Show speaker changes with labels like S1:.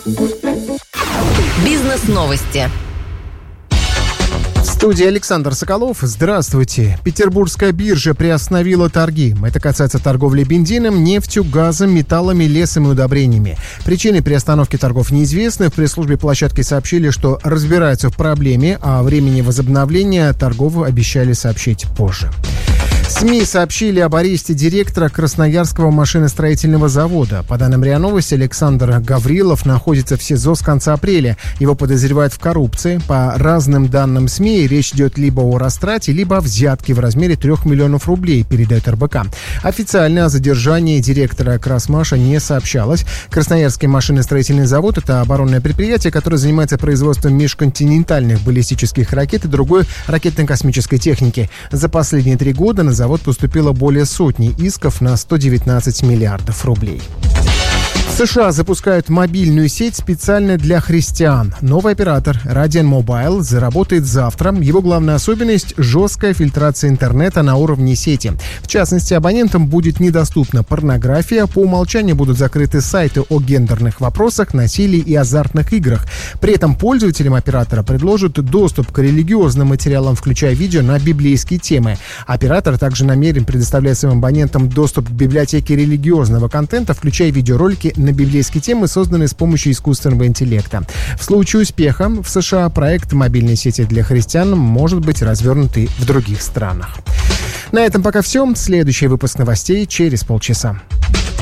S1: Бизнес-новости.
S2: В студии Александр Соколов. Здравствуйте. Петербургская биржа приостановила торги. Это касается торговли бензином, нефтью, газом, металлами, лесом и удобрениями. Причины приостановки торгов неизвестны. В пресс-службе площадки сообщили, что разбираются в проблеме, а о времени возобновления торгов обещали сообщить позже. СМИ сообщили об аресте директора Красноярского машиностроительного завода. По данным РИА Новости, Александр Гаврилов находится в СИЗО с конца апреля. Его подозревают в коррупции. По разным данным СМИ, речь идет либо о растрате, либо о взятке в размере 3 миллионов рублей, передает РБК. Официально о задержании директора Красмаша не сообщалось. Красноярский машиностроительный завод – это оборонное предприятие, которое занимается производством межконтинентальных баллистических ракет и другой ракетно-космической техники. За последние 3 года на завод поступило более сотни исков на 119 миллиардов рублей. В США запускают мобильную сеть специально для христиан. Новый оператор Radian Mobile заработает завтра. Его главная особенность – жесткая фильтрация интернета на уровне сети. В частности, абонентам будет недоступна порнография, по умолчанию будут закрыты сайты о гендерных вопросах, насилии и азартных играх. При этом пользователям оператора предложат доступ к религиозным материалам, включая видео на библейские темы. Оператор также намерен предоставлять своим абонентам доступ к библиотеке религиозного контента, включая видеоролики на библейские темы, созданные с помощью искусственного интеллекта. В случае успеха в США проект мобильной сети для христиан может быть развернут и в других странах. На этом пока все. Следующий выпуск новостей через полчаса.